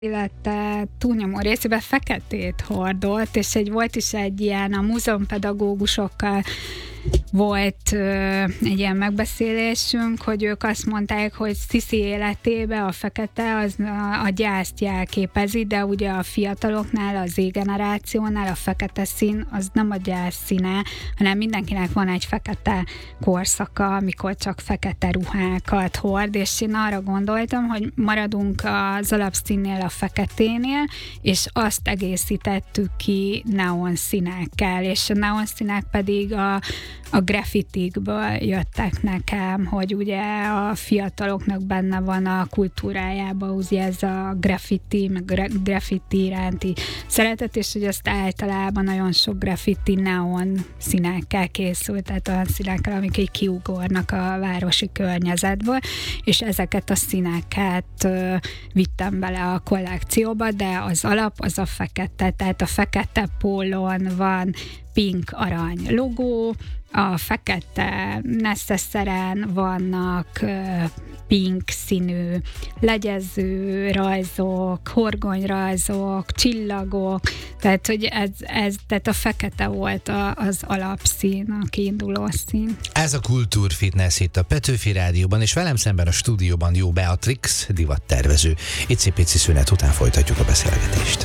élete túlnyomó részében feketét hordott, és volt is egy ilyen, a múzeumpedagógusokkal volt egy ilyen megbeszélésünk, hogy ők azt mondták, hogy Sziszi életébe a fekete az a gyászt jelképezi, de ugye a fiataloknál, az Z-generációnál a fekete szín az nem a gyász színe, hanem mindenkinek van egy fekete korszaka, amikor csak fekete ruhákat hord, és én arra gondoltam, hogy maradunk az alapszínnél, a feketénél, és azt egészítettük ki neon színekkel, és a neon színek pedig a graffitikből jöttek nekem, hogy ugye a fiataloknak benne van a kultúrájában ugye ez a graffiti, meg graffiti iránti szeretet, és hogy azt általában nagyon sok graffiti neon színekkel készült, tehát olyan színekkel, amik így kiugornak a városi környezetből, és ezeket a színeket vittem bele a kollekcióba, de az alap az a fekete, tehát a fekete pólón van pink arany logó, a fekete neszeszeren vannak pink színű legyező rajzok, horgonyrajzok, csillagok, tehát hogy tehát a fekete volt az alapszín, a kiinduló szín. Ez a Kultúrfitness itt a Petőfi Rádióban, és velem szemben a stúdióban Jó Beatrix, divattervező. Icipici szünet után folytatjuk a beszélgetést.